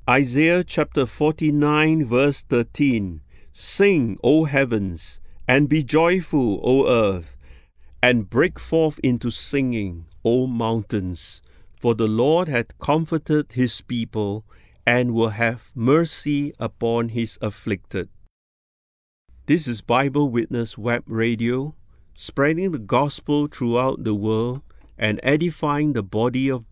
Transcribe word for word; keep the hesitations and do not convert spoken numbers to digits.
Isaiah chapter forty-nine verse thirteen. Sing, O heavens, and be joyful, O earth, and break forth into singing, O mountains, for the Lord hath comforted his people, and will have mercy upon his afflicted. This is Bible Witness Web Radio, spreading the gospel throughout the world and edifying the body of